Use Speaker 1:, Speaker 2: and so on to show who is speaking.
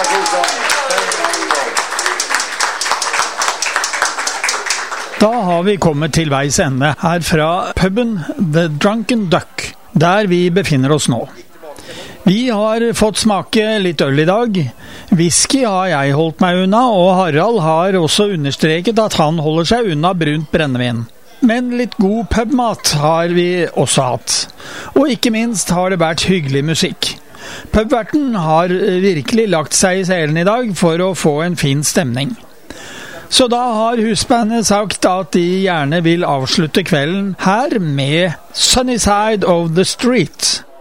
Speaker 1: Da har vi kommet til veis ende her fra puben The Drunken Duck, der vi befinner oss nå. Vi har fått smake litt øl i dag. Whisky har jeg holdt meg unna, og Harald har også understreket at han holder seg unna brunt brennevin. Men litt god pubmat har vi også hatt. Og ikke minst har det vært hyggelig musikk. Pubverten har virkelig lagt seg i selen i dag for å få en fin stemning. Så da har husbandet sagt at de gjerne vil avslutte kvelden her med Sunny Side of the Street.